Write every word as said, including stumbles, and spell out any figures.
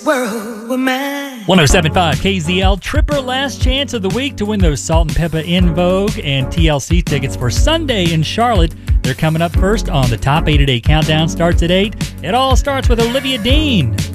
world were mine. one oh seven point five K Z L, Tripper last chance of the week to win those Salt and Pepper In Vogue and T L C tickets for Sunday in Charlotte. They're coming up first on the Top eight at eight. Countdown starts at eight. It all starts with Olivia Dean.